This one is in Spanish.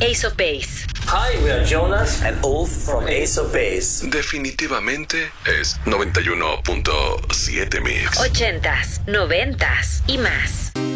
Ace of Base. Hi, we are Jonas and Ulf from Ace of Base. Definitivamente es 91.7 Mix. 80s, 90s y más.